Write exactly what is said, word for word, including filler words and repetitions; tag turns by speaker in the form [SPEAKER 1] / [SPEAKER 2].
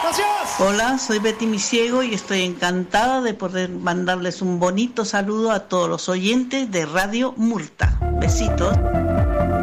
[SPEAKER 1] Gracias.
[SPEAKER 2] Hola, soy Betty Misiego y estoy encantada de poder mandarles un bonito saludo a todos los oyentes de Radio Murta. Besitos.